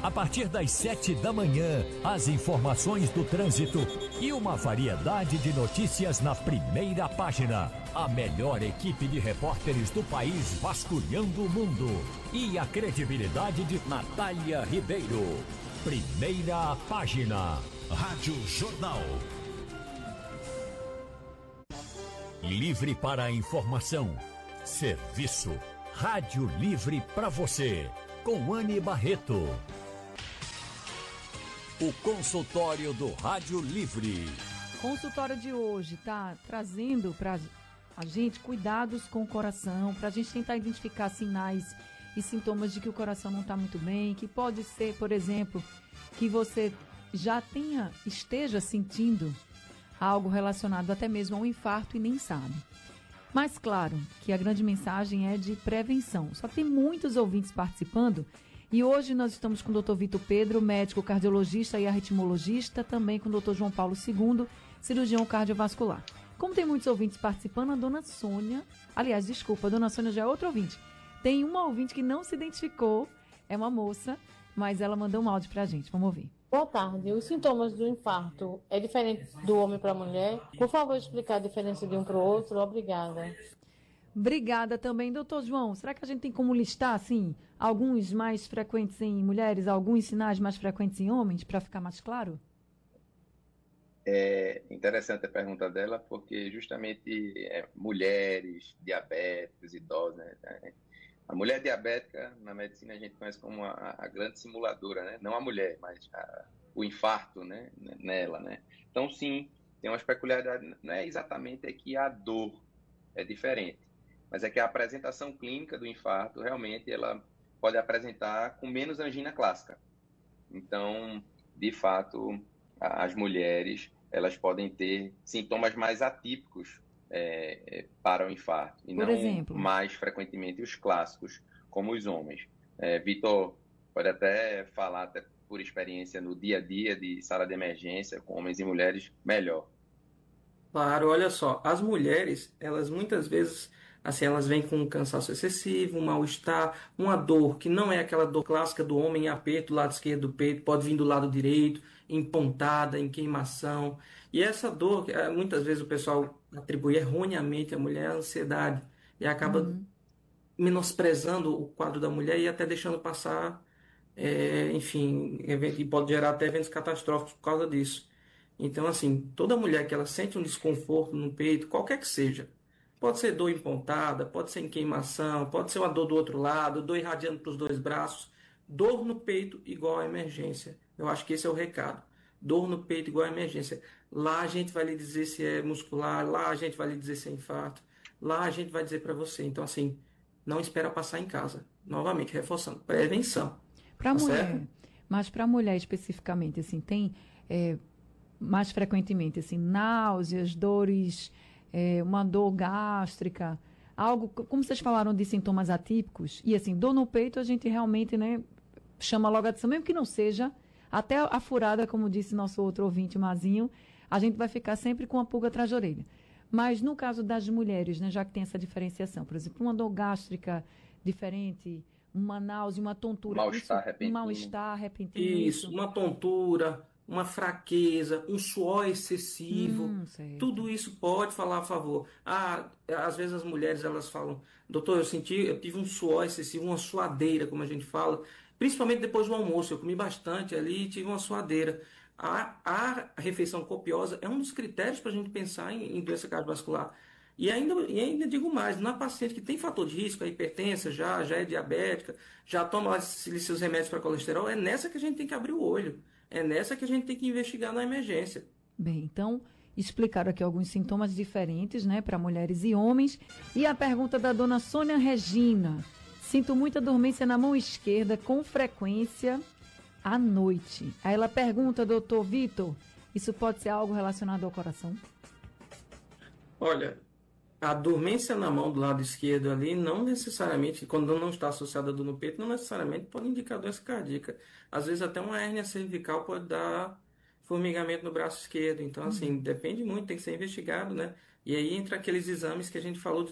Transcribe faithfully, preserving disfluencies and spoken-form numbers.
A partir das sete da manhã, as informações do trânsito e uma variedade de notícias na primeira página. A melhor equipe de repórteres do país vasculhando o mundo. E a credibilidade de Natália Ribeiro. Primeira página. Rádio Jornal. Livre para a informação. Serviço. Rádio Livre para você. Com Anne Barreto. O consultório do Rádio Livre. Consultório de hoje tá trazendo para a gente cuidados com o coração, para a gente tentar identificar sinais e sintomas de que o coração não está muito bem, que pode ser, por exemplo, que você já tenha, esteja sentindo algo relacionado até mesmo a um infarto e nem sabe. Mas claro que a grande mensagem é de prevenção. Só que tem muitos ouvintes participando. E hoje nós estamos com o doutor Vitor Pedro, médico cardiologista e arritmologista, também com o doutor João Paulo segundo, cirurgião cardiovascular. Como tem muitos ouvintes participando, a dona Sônia, aliás, desculpa, a dona Sônia já é outra ouvinte. Tem uma ouvinte que não se identificou, é uma moça, mas ela mandou um áudio pra gente, vamos ouvir. Boa tarde, os sintomas do infarto é diferente do homem para a mulher? Por favor, explicar a diferença de um para o outro, obrigada. Obrigada também, doutor João. Será que a gente tem como listar, assim, alguns mais frequentes em mulheres, alguns sinais mais frequentes em homens, para ficar mais claro? É interessante a pergunta dela, porque justamente é, mulheres, diabéticos, idosos, né? A mulher diabética, na medicina, a gente conhece como a, a grande simuladora, né? Não a mulher, mas a, o infarto, né? Nela, né? Então, sim, tem umas peculiaridades, não é exatamente é que a dor é diferente, mas é que a apresentação clínica do infarto, realmente, ela pode apresentar com menos angina clássica. Então, de fato, as mulheres, elas podem ter sintomas mais atípicos é, é, para o infarto, e Por não exemplo? mais frequentemente os clássicos, como os homens. É, Vitor pode até falar, até por experiência no dia a dia de sala de emergência, com homens e mulheres, melhor. Claro, olha só, as mulheres, elas muitas vezes, assim, elas vêm com um cansaço excessivo, um mal-estar, uma dor que não é aquela dor clássica do homem em aperto, do lado esquerdo do peito, pode vir do lado direito, em pontada, em queimação. E essa dor, muitas vezes o pessoal atribui erroneamente à mulher a ansiedade e acaba Uhum. menosprezando o quadro da mulher e até deixando passar, é, enfim, e pode gerar até eventos catastróficos por causa disso. Então, assim, toda mulher que ela sente um desconforto no peito, qualquer que seja, pode ser dor em pontada, pode ser em queimação, pode ser uma dor do outro lado, dor irradiando para os dois braços, dor no peito igual a emergência. Eu acho que esse é o recado. Dor no peito igual a emergência. Lá a gente vai lhe dizer se é muscular, lá a gente vai lhe dizer se é infarto, lá a gente vai dizer para você. Então, assim, não espera passar em casa. Novamente, reforçando, prevenção. Para Tá mulher, certo? mas para mulher especificamente, assim, tem é, mais frequentemente, assim, náuseas, dores, é, uma dor gástrica, algo, como vocês falaram de sintomas atípicos, e assim, dor no peito a gente realmente, né, chama logo a atenção, mesmo que não seja, até a furada, como disse nosso outro ouvinte, Mazinho, a gente vai ficar sempre com a pulga atrás da orelha. Mas no caso das mulheres, né, já que tem essa diferenciação, por exemplo, uma dor gástrica diferente, uma náusea, uma tontura, Mal-estar isso, repentino. um mal-estar repentino. Isso, uma tontura, uma fraqueza, um suor excessivo, Hum, certo. tudo isso pode falar a favor. Ah, às vezes as mulheres elas falam, doutor, eu senti, eu tive um suor excessivo, uma suadeira, como a gente fala, principalmente depois do almoço, eu comi bastante ali e tive uma suadeira. A, a refeição copiosa é um dos critérios para a gente pensar em, em doença cardiovascular. E ainda, e ainda digo mais, na paciente que tem fator de risco, a hipertensa já, já é diabética, já toma seus remédios para colesterol, é nessa que a gente tem que abrir o olho. É nessa que a gente tem que investigar na emergência. Bem, então, explicaram aqui alguns sintomas diferentes, né, para mulheres e homens. E a pergunta da dona Sônia Regina. Sinto muita dormência na mão esquerda com frequência à noite. Aí ela pergunta, doutor Vitor, isso pode ser algo relacionado ao coração? Olha, a dormência na mão do lado esquerdo ali, não necessariamente, quando não está associada à dor no peito, não necessariamente pode indicar doença cardíaca. Às vezes até uma hérnia cervical pode dar formigamento no braço esquerdo. Então, assim, depende muito, tem que ser investigado, né? E aí entra aqueles exames que a gente falou de